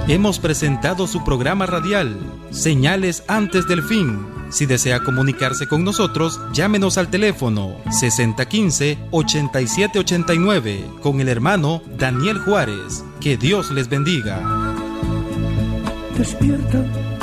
Hemos presentado su programa radial, Señales antes del fin. Si desea comunicarse con nosotros, llámenos al teléfono 6015-8789 con el hermano Daniel Juárez. Que Dios les bendiga. Despierta.